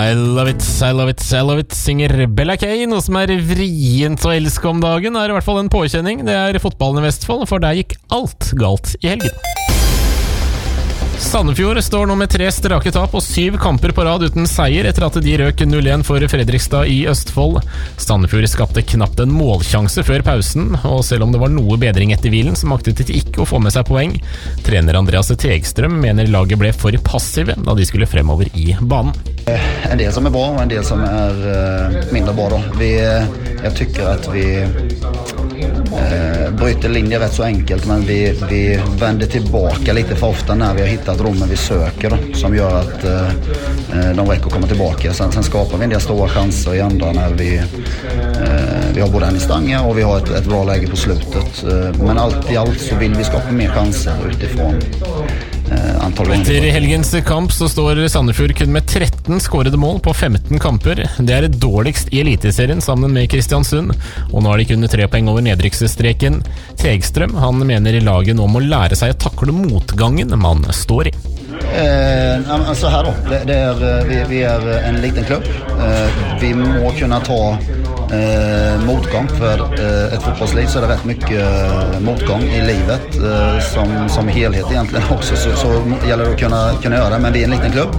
I love it, I love it, I love it, synger Bella Kay. Noe som vrient å elske om dagen, I hvert fall en påkjenning. Det fotballen I Vestfold, for der gikk alt galt I helgen. Sandefjord står nå med 3 strake tap og 7 kamper på rad uten seier etter at de røk 0-1 for Fredrikstad I Østfold. Sandefjord skapte knapt en målsjanse før pausen, og selv om det var noe bedring etter hvilen, så maktet de ikke å få med seg poeng. Trener Andreas Tegstrøm mener laget ble for passive da de skulle fremover I banen. En del som bra og en del som mindre bra. Jeg tycker at vi bryter linjer rätt så enkelt, men vi vänder tillbaka lite för ofta när vi har hittat rummen vi söker då, som gör att de räcker att komma tillbaka. Sen skapar vi en del stora chanser I andra när vi har både en stanga och vi har ett bra läge på slutet. Men allt I allt så vill vi skapa mer chanser utifrån Etter helgens kamp så står Sandefjord kun med 13 skårede mål på 15 kamper. Det det dårligst I Eliteserien sammen med Kristiansund, og nå har de kun 3 poeng over nedrykksstreken. Tegstrøm, han mener laget nå må lære seg å takle motgangen man står I. Så här då, vi en liten klubb. Vi må kunna ta motgång för ett fotbollsliv, så det rätt mycket motgång I livet som helhet egentligen också, så gäller det att kunna göra, men vi en liten klubb.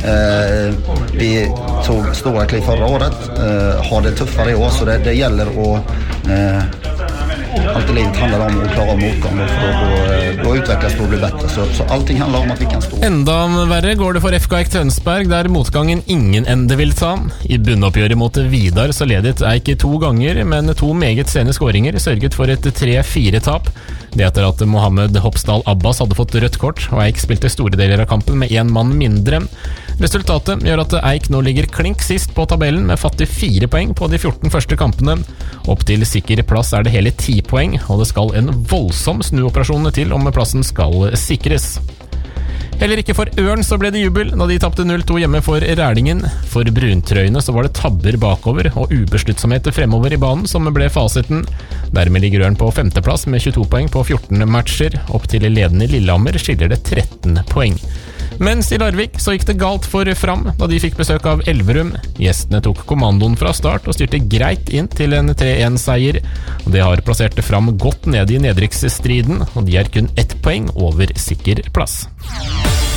Vi tog stora kliv förra året, har det tuffare I år, så det gäller att allt I livet handlar om att klara av motgång och då utvecklas det och bli bättre, så allting handlar om att vi kan stå. Enda verre går det for FK Eik Tønsberg, der motgangen ingen ende vil ta. I bunnoppgjøret mot Vidar så ledet Eik 2 ganger, men 2 meget sene skåringer sørget for et 3-4-tap. Det etter at Mohammed Hopsdal Abbas hadde fått rødt kort, og Eik spilte store deler av kampen med 1 mann mindre. Resultatet gjør at Eik nå ligger klink sist på tabellen med fattig 4 poeng på de 14 første kampene. Opp til sikker plass det hele 10 poeng, og det skal en voldsom snuoperasjon til om plassen skal sikres. Heller ikke for Ørn så ble det jubel da de tappte 0-2 hjemme for Rælingen. For bruntrøyene så var det tabber bakover og ubesluttsomhet fremover I banen som ble fasiten. Dermed ligger Ørn på 5. plass med 22 poeng på 14 matcher. Opp til ledende Lillehammer skiller det 13 poeng. Mens I Larvik så gikk det galt for Fram da de fikk besøk av Elverum. Gjestene tok kommandoen fra start og styrte greit inn til en 3-1-seier. Det har plassert Fram godt ned I nedrykksstriden, og de kun 1 poeng over sikker plass.